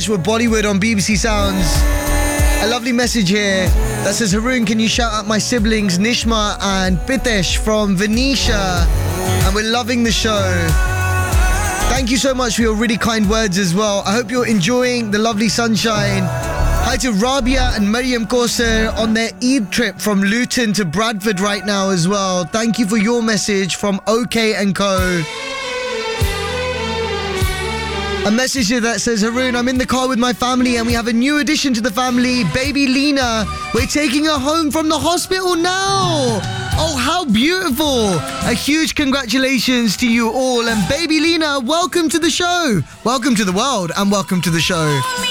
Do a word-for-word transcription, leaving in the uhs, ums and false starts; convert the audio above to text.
Pitesh with Bollywood on B B C Sounds. A lovely message here that says, Haroon, can you shout out my siblings Nishma and Pitesh from Venetia? And we're loving the show. Thank you so much for your really kind words as well. I hope you're enjoying the lovely sunshine. Hi to Rabia and Mariam Koser on their Eid trip from Luton to Bradford right now as well. Thank you for your message from OK and Co. A message here that says, Haroon, I'm in the car with my family and we have a new addition to the family, baby Lena. We're taking her home from the hospital now. Oh, how beautiful. A huge congratulations to you all. And baby Lena, welcome to the show. Welcome to the world and welcome to the show.